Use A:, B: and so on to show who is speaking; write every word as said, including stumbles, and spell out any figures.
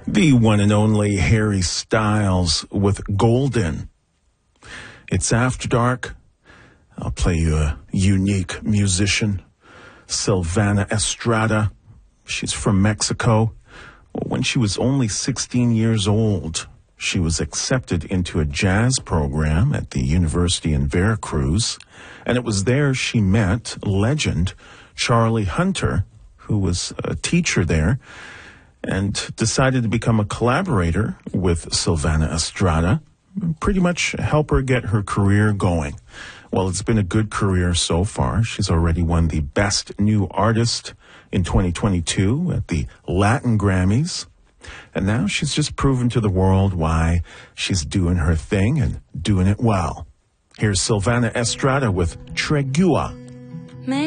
A: The one and only Harry Styles with Golden. It's After Dark. I'll play you a unique musician, Silvana Estrada. She's from Mexico. When she was only sixteen years old, she was accepted into a jazz program at the University in Veracruz, and it was there she met legend Charlie Hunter, who was a teacher there, and decided to become a collaborator with Silvana Estrada, pretty much help her get her career going. Well, it's been a good career so far. She's already won the Best New Artist in twenty twenty-two at the Latin Grammys. And now she's just proven to the world why she's doing her thing and doing it well. Here's Silvana Estrada with Tregua.